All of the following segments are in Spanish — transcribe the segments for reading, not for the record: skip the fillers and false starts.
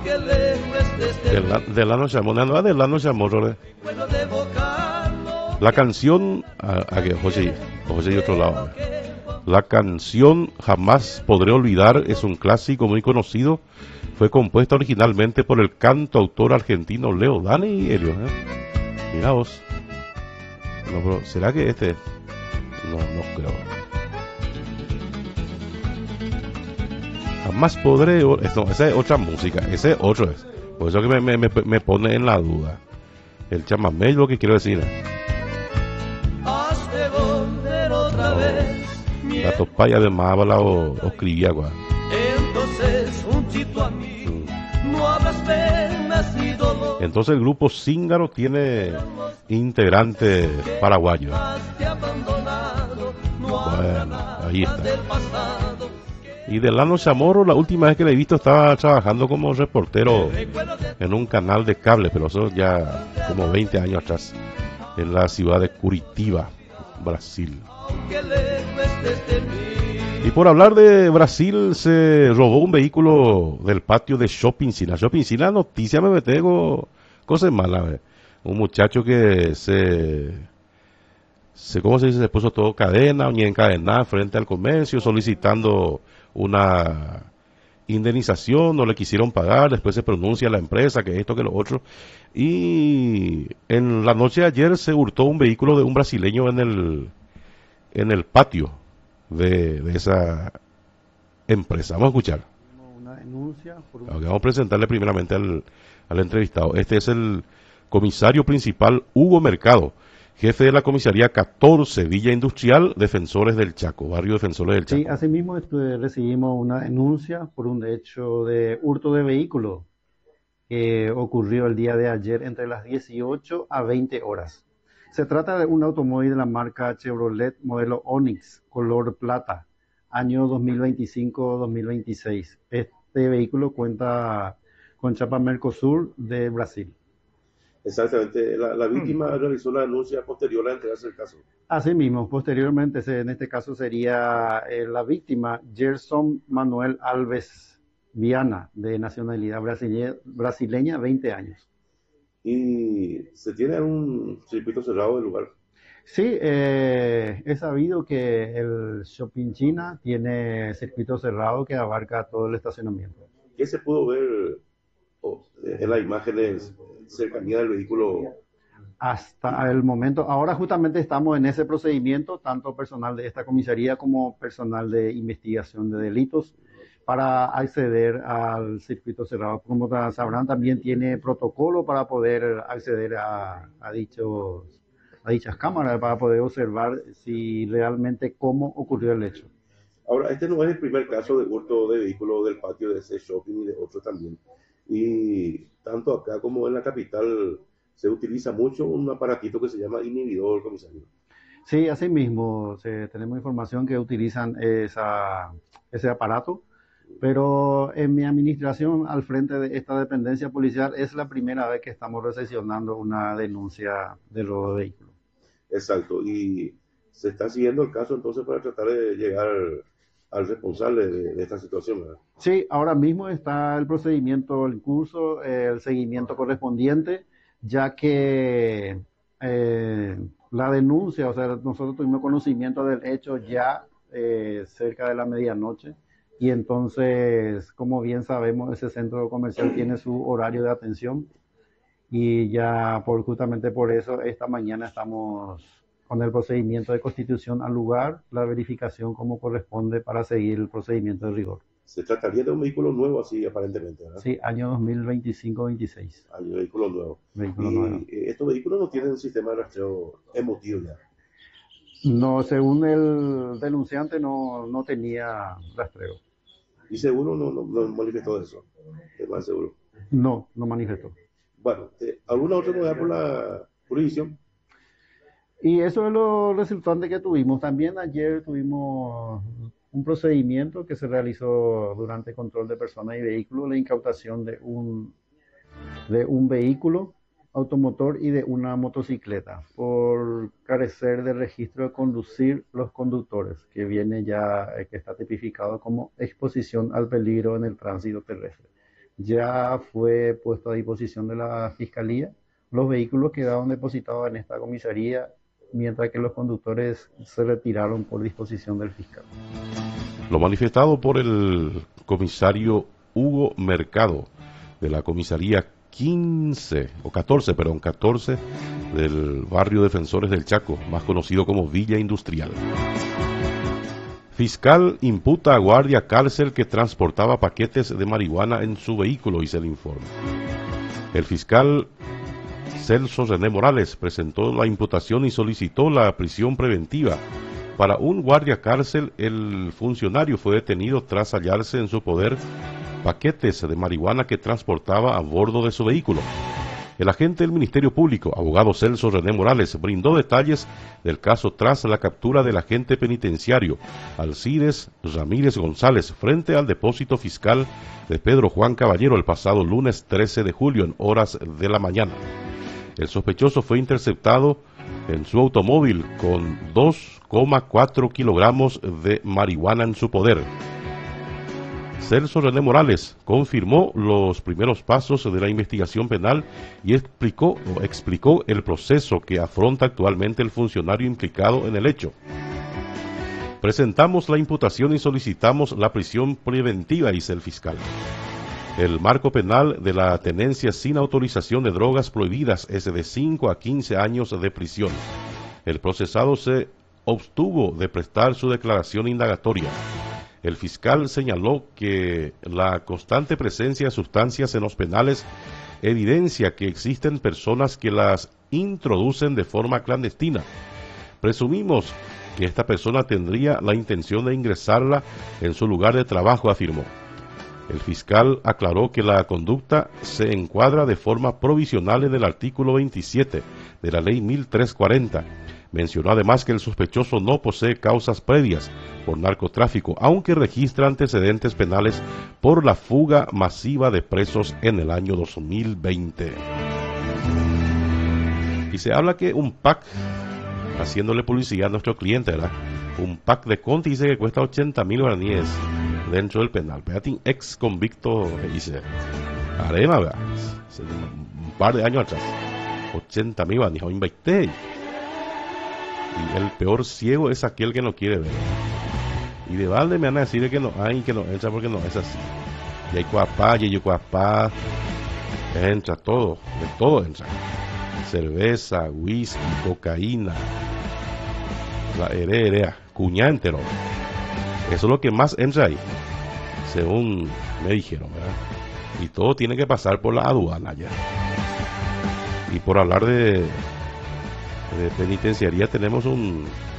Delano Chamorro, no, Delano Chamorro. La canción, a que José y otro lado. La canción Jamás Podré Olvidar es un clásico muy conocido. Fue compuesta originalmente por el cantautor argentino Leo Dan y Helio. Mira vos. No, pero ¿será que este? No creo. Jamás podré. No, esa es otra música. Ese es otro. Por eso que me pone en la duda. El chamamé es lo que quiero decir. Hazte volver otra vez. La topaya de Mábala o escribía, guau. Entonces, junto a mí, no habrás penas ni dolor. Entonces el grupo Cíngaro tiene integrantes paraguayos. Bueno, ahí está. Y Delano Chamorro, la última vez que le he visto estaba trabajando como reportero en un canal de cable, pero eso ya como 20 años atrás, en la ciudad de Curitiba, Brasil. Y por hablar de Brasil, se robó un vehículo del patio de Shopping Sina. Shopping Sina, noticia me metego cosas malas. Un muchacho que ¿cómo se dice? Se puso todo cadena, ni encadenada frente al comercio, solicitando una indemnización, no le quisieron pagar, después se pronuncia la empresa que esto, que lo otro. Y en la noche de ayer se hurtó un vehículo de un brasileño en el patio de esa empresa. Vamos a escuchar. Una denuncia por un... Vamos a presentarle primeramente al entrevistado. Este es el comisario principal Hugo Mercado, jefe de la comisaría 14, Villa Industrial, Defensores del Chaco, barrio Defensores del Chaco. Sí, asimismo recibimos una denuncia por un hecho de hurto de vehículo que ocurrió el día de ayer entre las 18 a 20 horas. Se trata de un automóvil de la marca Chevrolet modelo Onix, color plata, año 2025-2026. Este vehículo cuenta con chapa Mercosur de Brasil. Exactamente, la víctima realizó la denuncia posterior a enterarse del caso. Asimismo, posteriormente, en este caso sería la víctima Gerson Manuel Alves Viana, de nacionalidad brasileña, 20 años. ¿Y se tiene un circuito cerrado del lugar? Sí, he sabido que el Shopping China tiene circuito cerrado que abarca todo el estacionamiento. ¿Qué se pudo ver en las imágenes cercanía del vehículo? Hasta el momento, ahora justamente estamos en ese procedimiento, tanto personal de esta comisaría como personal de investigación de delitos, para acceder al circuito cerrado. Como sabrán, también tiene protocolo para poder acceder a dichas cámaras, para poder observar si realmente cómo ocurrió el hecho. Ahora, este no es el primer caso de hurto de vehículos del patio de ese shopping y de otros también. Y tanto acá como en la capital se utiliza mucho un aparatito que se llama inhibidor, comisario. Sí, así mismo, tenemos información que utilizan ese aparato, pero en mi administración al frente de esta dependencia policial es la primera vez que estamos recepcionando una denuncia de robo de vehículos. Exacto, y se está siguiendo el caso entonces para tratar de llegar al responsable de esta situación, ¿verdad? Sí, ahora mismo está el procedimiento en curso, el seguimiento correspondiente, ya que la denuncia, o sea, nosotros tuvimos conocimiento del hecho ya cerca de la medianoche, y entonces, como bien sabemos, ese centro comercial tiene su horario de atención, y ya justamente por eso esta mañana estamos con el procedimiento de constitución al lugar, la verificación como corresponde para seguir el procedimiento de rigor. Se trataría de un vehículo nuevo así aparentemente, ¿verdad? Sí, año 2025-26. Año vehículo nuevo. Vehículo Y nuevo. estos vehículos no tienen un sistema de rastreo emotivo ya. No, según el denunciante no tenía rastreo. Y seguro no manifestó eso, es más seguro. No manifestó. Bueno, ¿alguna otra novedad por la jurisdicción? Y eso es lo resultante que tuvimos. También ayer tuvimos un procedimiento que se realizó durante control de personas y vehículos, la incautación de un vehículo automotor y de una motocicleta por carecer de registro de conducir los conductores, que viene ya, que está tipificado como exposición al peligro en el tránsito terrestre. ya fue puesto a disposición de la Fiscalía. Los vehículos quedaron depositados en esta comisaría, mientras que los conductores se retiraron por disposición del fiscal. Lo manifestado por el comisario Hugo Mercado de la comisaría 14 del barrio Defensores del Chaco, más conocido como Villa Industrial. Fiscal imputa a guardia cárcel que transportaba paquetes de marihuana en su vehículo, dice el informe. El fiscal Celso René Morales presentó la imputación y solicitó la prisión preventiva para un guardia cárcel. El funcionario fue detenido tras hallarse en su poder paquetes de marihuana que transportaba a bordo de su vehículo. El agente del Ministerio Público, abogado Celso René Morales, brindó detalles del caso tras la captura del agente penitenciario Alcides Ramírez González frente al depósito fiscal de Pedro Juan Caballero el pasado lunes 13 de julio en horas de la mañana. El sospechoso fue interceptado en su automóvil con 2,4 kilogramos de marihuana en su poder. Celso René Morales confirmó los primeros pasos de la investigación penal y explicó el proceso que afronta actualmente el funcionario implicado en el hecho. Presentamos la imputación y solicitamos la prisión preventiva, dice el fiscal. El marco penal de la tenencia sin autorización de drogas prohibidas es de 5 a 15 años de prisión. El procesado se abstuvo de prestar su declaración indagatoria. El fiscal señaló que la constante presencia de sustancias en los penales evidencia que existen personas que las introducen de forma clandestina. Presumimos que esta persona tendría la intención de ingresarla en su lugar de trabajo, afirmó. El fiscal aclaró que la conducta se encuadra de forma provisional en el artículo 27 de la Ley 1340. Mencionó además que el sospechoso no posee causas previas por narcotráfico, aunque registra antecedentes penales por la fuga masiva de presos en el año 2020. Y se habla que un pack, haciéndole publicidad a nuestro cliente, ¿verdad? Un pack de Conti dice que cuesta 80.000 guaraníes dentro del penal. Peatin, ex convicto, dice, Arema, ¿verdad? Un par de años atrás, 80.000 guaraníes, o invité. Y el peor ciego es aquel que no quiere ver. Y de balde me van a decir que no hay, que no entra porque no es así. Y hay cuapá, y hay cuapá, entra todo, de todo entra. Cerveza, whisky, cocaína, la herea, cuñá entero. Eso es lo que más entra ahí, según me dijeron, ¿verdad? Y todo tiene que pasar por la aduana ya. Y por hablar de penitenciaría, tenemos un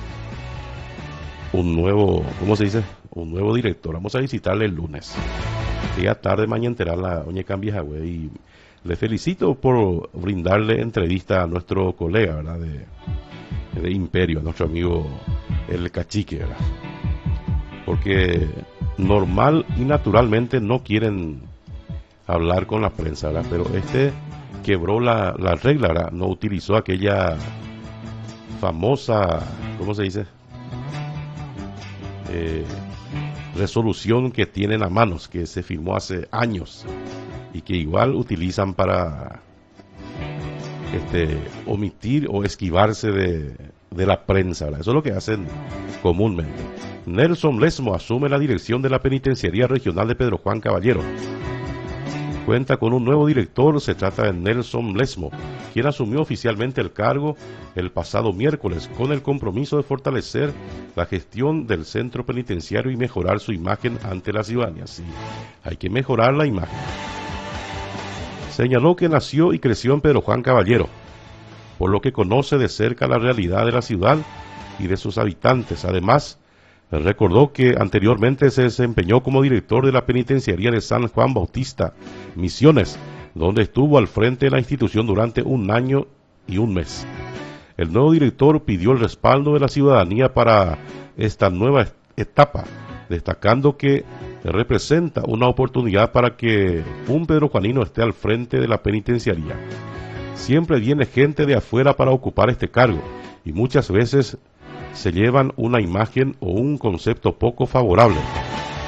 nuevo, ¿cómo se dice? Un nuevo director. Vamos a visitarle el lunes. Día tarde, mañana enterar la Oña Cambia, güey. Y le felicito por brindarle entrevista a nuestro colega, ¿verdad? De Imperio, a nuestro amigo el Cachique, ¿verdad? Porque normal y naturalmente no quieren hablar con la prensa, ¿verdad? Pero quebró la regla, ¿verdad? No utilizó aquella famosa, ¿cómo se dice? Resolución que tienen a manos, que se firmó hace años y que igual utilizan para omitir o esquivarse de la prensa, ¿verdad? Eso es lo que hacen comúnmente. Nelson Lesmo asume la dirección de la Penitenciaría Regional de Pedro Juan Caballero. Cuenta con un nuevo director, se trata de Nelson Lesmo, quien asumió oficialmente el cargo el pasado miércoles con el compromiso de fortalecer la gestión del centro penitenciario y mejorar su imagen ante la ciudadanía. Sí, hay que mejorar la imagen. Señaló que nació y creció en Pedro Juan Caballero, por lo que conoce de cerca la realidad de la ciudad y de sus habitantes. Además, recordó que anteriormente se desempeñó como director de la penitenciaría de San Juan Bautista, Misiones, donde estuvo al frente de la institución durante 1 año y 1 mes. El nuevo director pidió el respaldo de la ciudadanía para esta nueva etapa, destacando que representa una oportunidad para que un pedrojuanino esté al frente de la penitenciaría. Siempre viene gente de afuera para ocupar este cargo y muchas veces se llevan una imagen o un concepto poco favorable.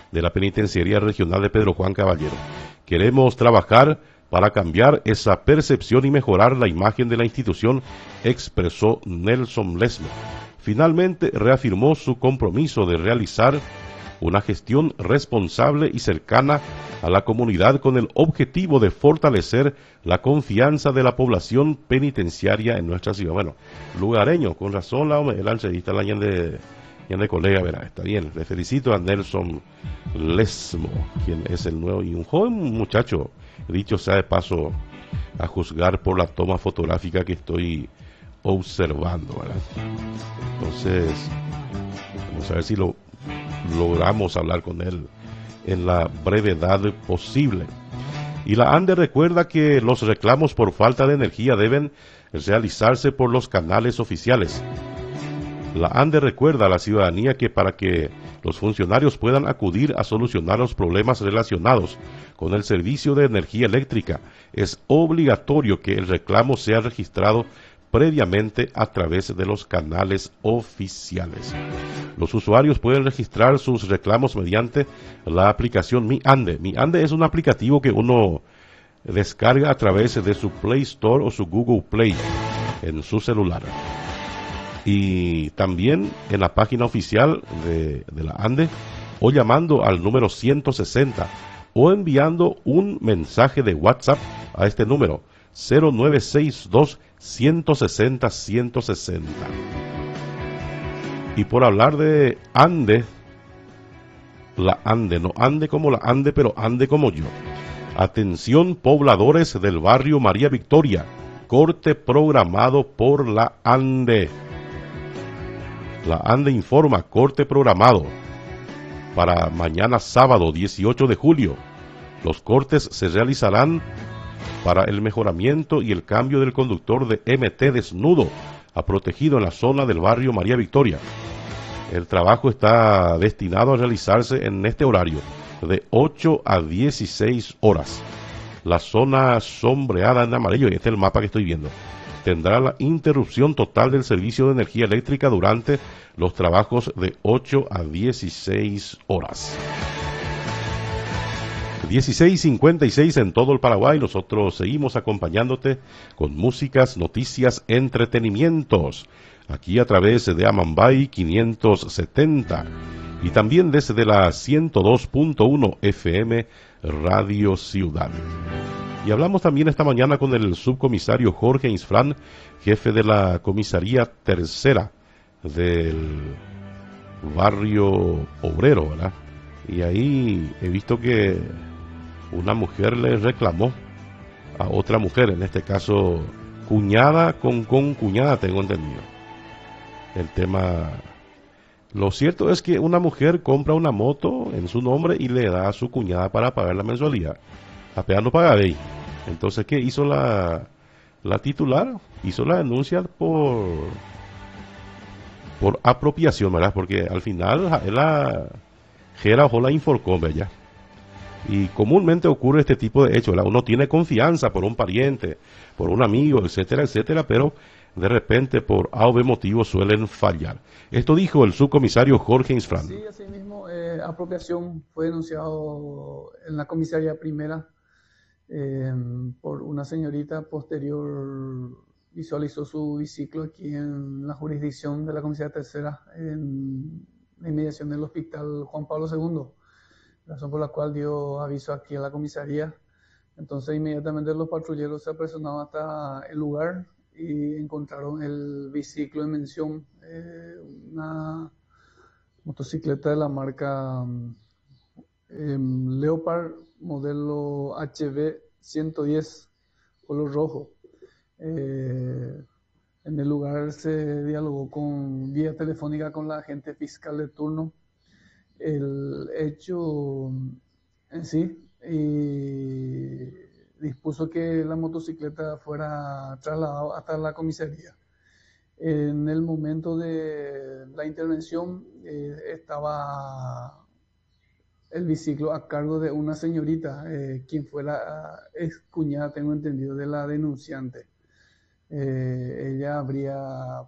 de la Penitenciaría Regional de Pedro Juan Caballero. Queremos trabajar para cambiar esa percepción y mejorar la imagen de la institución, expresó Nelson Lesmo. Finalmente reafirmó su compromiso de realizar una gestión responsable y cercana a la comunidad con el objetivo de fortalecer la confianza de la población penitenciaria en nuestra ciudad. Bueno, lugareño, con razón la entrevista la de colega, verá, está bien. Le felicito a Nelson Lesmo, quien es el nuevo y un joven muchacho, dicho sea de paso, a juzgar por la toma fotográfica que estoy observando, ¿verdad? Entonces, vamos a ver si logramos hablar con él en la brevedad posible. Y la ANDE recuerda que los reclamos por falta de energía deben realizarse por los canales oficiales. La ANDE recuerda a la ciudadanía que para que los funcionarios puedan acudir a solucionar los problemas relacionados con el servicio de energía eléctrica, es obligatorio que el reclamo sea registrado previamente a través de los canales oficiales. Los usuarios pueden registrar sus reclamos mediante la aplicación Mi Ande. Mi Ande es un aplicativo que uno descarga a través de su Play Store o su Google Play en su celular. Y también en la página oficial de la ANDE, o llamando al número 160 o enviando un mensaje de WhatsApp a este número 0962 160 160. Y por hablar de ANDE, la ANDE, no ande como la ANDE, pero ande como yo. Atención, pobladores del barrio María Victoria, corte programado por la ANDE. La ANDE informa corte programado para mañana sábado 18 de julio. Los cortes se realizarán para el mejoramiento y el cambio del conductor de MT desnudo a protegido en la zona del barrio María Victoria. El trabajo está destinado a realizarse en este horario de 8 a 16 horas. La zona sombreada en amarillo, y este es el mapa que estoy viendo, tendrá la interrupción total del servicio de energía eléctrica durante los trabajos de 8 a 16 horas. 16:56 en todo el Paraguay. Nosotros seguimos acompañándote con músicas, noticias, entretenimientos, aquí a través de Amambay 570 y también desde la 102.1 FM Radio Ciudad. Y hablamos también esta mañana con el subcomisario Jorge Isfrán, jefe de la comisaría tercera del barrio obrero, ¿verdad? Y ahí he visto que una mujer le reclamó a otra mujer, en este caso cuñada con cuñada, tengo entendido. El tema, lo cierto es que una mujer compra una moto en su nombre y le da a su cuñada para pagar la mensualidad. Apenas no paga de ahí. Entonces, ¿qué hizo la titular? Hizo la denuncia por apropiación, ¿verdad? Porque al final la Gera o la Inforcom, ¿verdad? Y comúnmente ocurre este tipo de hechos, ¿verdad? Uno tiene confianza por un pariente, por un amigo, etcétera, etcétera, pero de repente por A o B motivos suelen fallar. Esto dijo el subcomisario Jorge Isfrán. Sí, así mismo, apropiación fue denunciado en la comisaría primera por una señorita. Posterior visualizó su biciclo aquí en la jurisdicción de la comisaría tercera, en la inmediación del hospital Juan Pablo II, razón por la cual dio aviso aquí a la comisaría. Entonces inmediatamente los patrulleros se apersonaron hasta el lugar y encontraron el biciclo en mención, una motocicleta de la marca Leopard, modelo HB 110, color rojo. En el lugar se dialogó vía telefónica con la agente fiscal de turno el hecho en sí, y dispuso que la motocicleta fuera trasladada hasta la comisaría. En el momento de la intervención estaba el biciclo a cargo de una señorita, quien fue la ex cuñada, tengo entendido, de la denunciante. Ella habría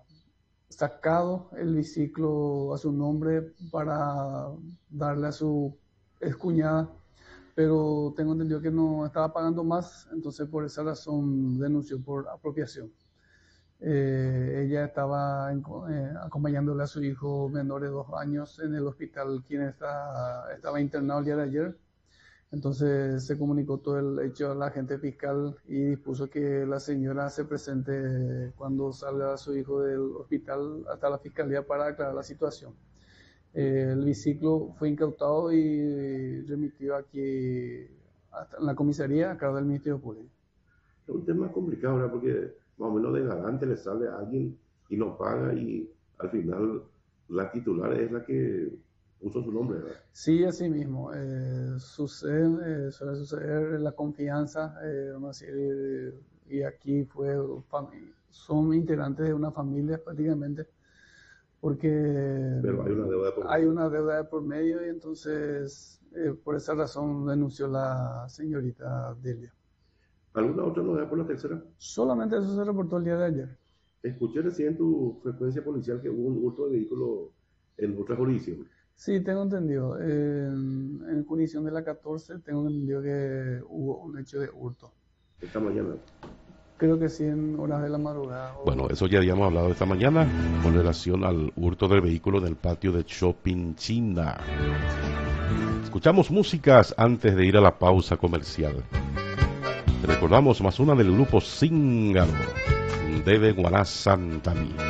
sacado el biciclo a su nombre para darle a su es cuñada, pero tengo entendido que no estaba pagando más, entonces por esa razón denunció por apropiación. Ella estaba acompañándole a su hijo menor de 2 años en el hospital, quien estaba internado el día de ayer. Entonces se comunicó todo el hecho a la agente fiscal y dispuso que la señora se presente cuando salga su hijo del hospital hasta la fiscalía para aclarar la situación. El biciclo fue incautado y remitido aquí hasta en la comisaría a cargo del Ministerio Público. Es un tema complicado, ¿verdad? Porque más o menos de garante le sale a alguien y no paga y al final la titular es la que puso su nombre, ¿verdad? Sí, así mismo. Suele suceder la confianza, vamos a decir, y aquí son integrantes de una familia prácticamente, porque Pero hay una deuda por hay una deuda de por medio y entonces por esa razón denunció la señorita Delia. ¿Alguna otra novedad por la tercera? Solamente eso se reportó el día de ayer. Escuché recién en tu frecuencia policial que hubo un hurto de vehículo en otra jurisdicción. Sí, tengo entendido. En jurisdicción de la 14 tengo entendido que hubo un hecho de hurto. Esta mañana. Creo que sí, en horas de la madrugada. Bueno, eso ya habíamos hablado esta mañana con relación al hurto del vehículo en el patio de Shopping China. Escuchamos músicas antes de ir a la pausa comercial. Recordamos más una del grupo Zíngaro, Debe Guaná Santami.